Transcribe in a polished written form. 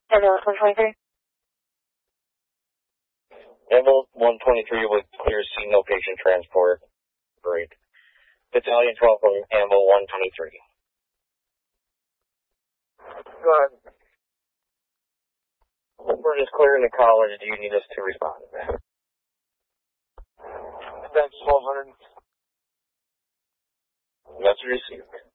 Ambulance 123. Ambulance 123 would clear C, no patient transport. Great. Battalion 12 from Ambo 123. Go ahead. We're just clearing the college. Do you need us to respond? That's 1200. That's received.